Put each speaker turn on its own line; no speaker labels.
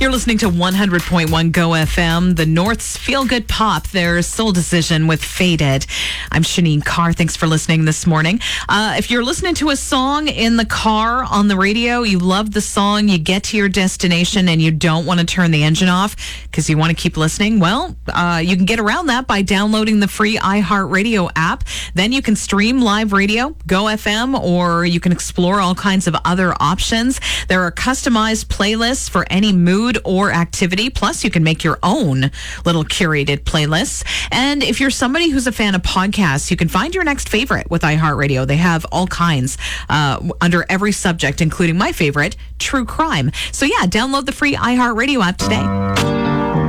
You're listening to 100.1 Go FM, the North's feel-good pop, their Soul Decision with Faded. I'm Shanine Carr. Thanks for listening this morning. If you're listening to a song in the car on the radio, you love the song, you get to your destination and you don't want to turn the engine off because you want to keep listening, well, you can get around that by downloading the free iHeartRadio app. Then you can stream live radio, Go FM, or you can explore all kinds of other options. There are customized playlists for any mood or activity. Plus, you can make your own little curated playlists. And if you're somebody who's a fan of podcasts, you can find your next favorite with iHeartRadio. They have all kinds under every subject, including my favorite, true crime. So yeah, download the free iHeartRadio app today.